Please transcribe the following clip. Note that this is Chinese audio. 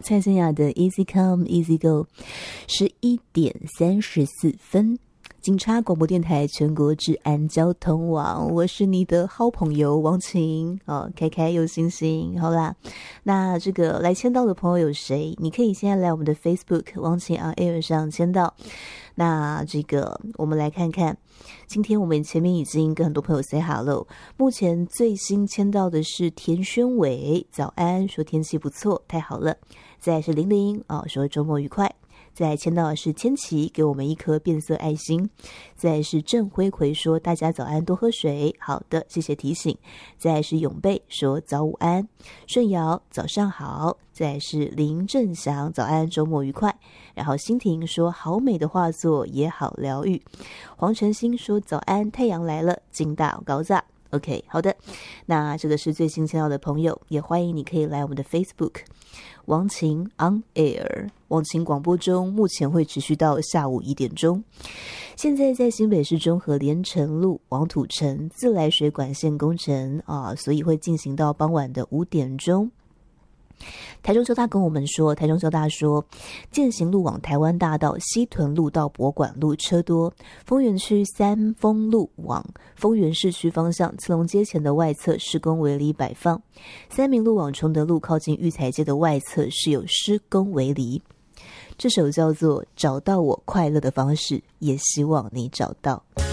蔡健雅的 Easy Come Easy Go。 11:34，警察广播电台全国治安交通网，我是你的好朋友王晴开开又星星。好啦，那这个来签到的朋友有谁？你可以现在来我们的 Facebook 王晴 on air 上签到。那这个我们来看看，今天我们前面已经跟很多朋友 say hello， 目前最新签到的是田宣伟，早安，说天气不错，太好了。再来是玲玲说周末愉快。再来签到的是千琪，给我们一颗变色爱心。再来是郑辉奎，说大家早安，多喝水。好的，谢谢提醒。再来是永贝，说早午安。顺瑶，早上好。再来是林正祥，早安，周末愉快。然后欣婷说好美的画作，也好疗愈。黄晨星说早安，太阳来了，金大高炸。OK， 好的，那这个是最新签到的朋友，也欢迎你可以来我们的 Facebook 王晴 on air， 王晴广播中，目前会持续到下午1点钟。现在在新北市中和连城路王土城自来水管线工程所以会进行到傍晚的5点钟。台中交大跟我们说，台中交大说，健行路往台湾大道西屯路到博馆路车多，丰原区三丰路往丰原市区方向慈龙街前的外侧施工围篱摆放，三民路往崇德路靠近育才街的外侧是有施工围篱。这首叫做找到我快乐的方式，也希望你找到。